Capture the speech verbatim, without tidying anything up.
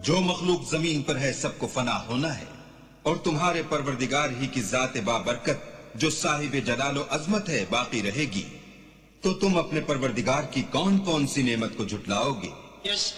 जो मखलूक जमीन पर है सबको फना होना है, और तुम्हारे परवरदिगार ही की जात बाबरकत जो साहिब जलालो अजमत है बाकी रहेगी। तो तुम अपने परवरदिगार की कौन कौन सी नेमत को झुटलाओगे?